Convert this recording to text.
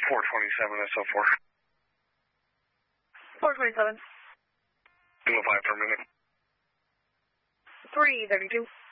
427 SO4. 427. Kilo 5 per minute. 332.